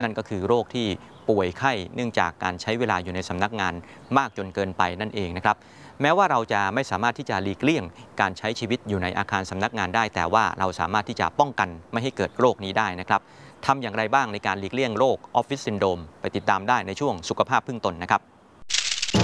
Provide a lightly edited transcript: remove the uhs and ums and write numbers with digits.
นั่นก็คือโรคที่ป่วยไข้เนื่องจากการใช้เวลาอยู่ในสำนักงานมากจนเกินไปนั่นเองนะครับแม้ว่าเราจะไม่สามารถที่จะหลีกเลี่ยงการใช้ชีวิตอยู่ในอาคารสำนักงานได้แต่ว่าเราสามารถที่จะป้องกันไม่ให้เกิดโรคนี้ได้นะครับทำอย่างไรบ้างในการหลีกเลี่ยงโรคออฟฟิศซินโดรมไปติดตามได้ในช่วงสุขภาพพึ่งตนนะครับ